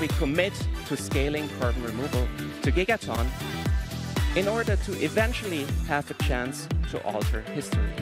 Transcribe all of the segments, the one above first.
we commit to scaling carbon removal to gigaton in order to eventually have a chance to alter history.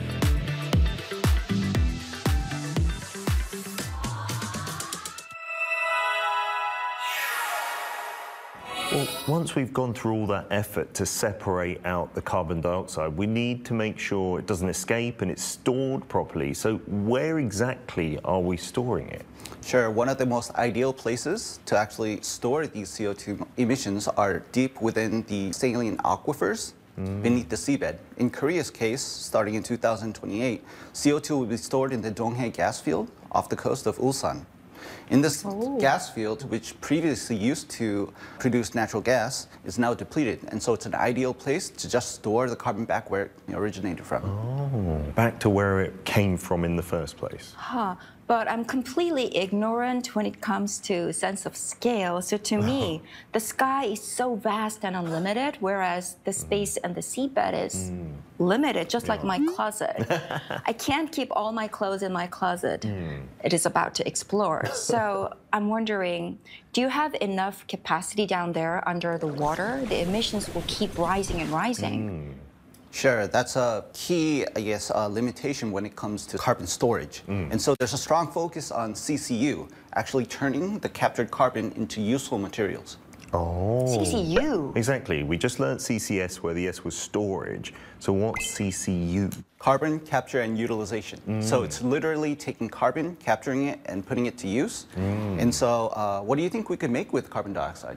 Well, once we've gone through all that effort to separate out the carbon dioxide, we need to make sure it doesn't escape and it's stored properly. So where exactly are we storing it? Sure, one of the most ideal places to actually store these CO2 emissions are deep within the saline aquifers beneath the seabed. In Korea's case, starting in 2028, CO2 will be stored in the Donghae gas field off the coast of Ulsan. In this gas field, which previously used to produce natural gas, is now depleted. And so it's an ideal place to just store the carbon back where it originated from. Oh, back to where it came from in the first place. But I'm completely ignorant when it comes to sense of scale. So to me, the sky is so vast and unlimited, whereas the space and the seabed is limited, just like my closet. I can't keep all my clothes in my closet. It is about to explore. So I'm wondering, do you have enough capacity down there under the water? The emissions will keep rising and rising. Sure, that's a key, I guess, limitation when it comes to carbon storage. And so there's a strong focus on CCU, actually turning the captured carbon into useful materials. Oh. CCU? Exactly. We just learned CCS where the S was storage. So what's CCU? Carbon capture and utilization. So it's literally taking carbon, capturing it, and putting it to use. And so what do you think we could make with carbon dioxide?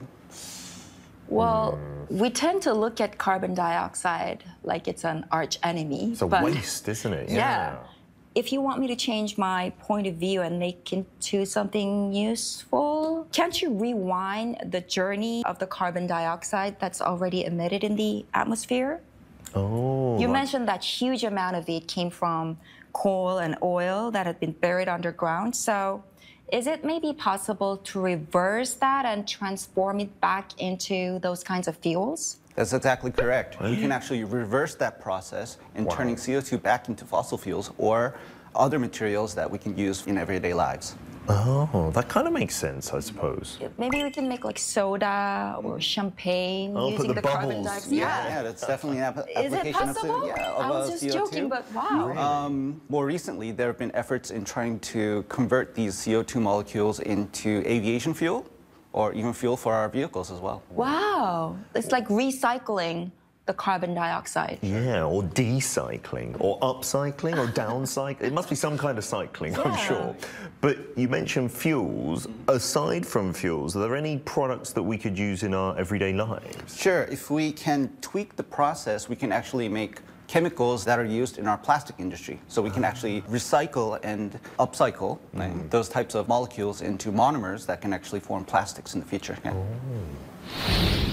Well, we tend to look at carbon dioxide like it's an arch enemy. It's a waste, isn't it? Yeah. If you want me to change my point of view and make it into something useful, can't you rewind the journey of the carbon dioxide that's already emitted in the atmosphere? Oh. You mentioned that huge amount of it came from coal and oil that had been buried underground. So is it maybe possible to reverse that and transform it back into those kinds of fuels? That's exactly correct. We can actually reverse that process in turning CO2 back into fossil fuels or other materials that we can use in everyday lives. Oh, that kind of makes sense, I suppose. Maybe we can make like soda or champagne using put the the carbon bubbles. dioxide. Yeah, that's definitely an Is it application possible? of I was just CO2. joking, but wow. More recently, there have been efforts in trying to convert these CO2 molecules into aviation fuel or even fuel for our vehicles as well. Wow. It's like recycling the carbon dioxide. Yeah, or decycling, or upcycling, or downcycling. It must be some kind of cycling, I'm sure. But you mentioned fuels. Aside from fuels, are there any products that we could use in our everyday lives? Sure. If we can tweak the process, we can actually make chemicals that are used in our plastic industry. So we can actually recycle and upcycle those types of molecules into monomers that can actually form plastics in the future. Yeah.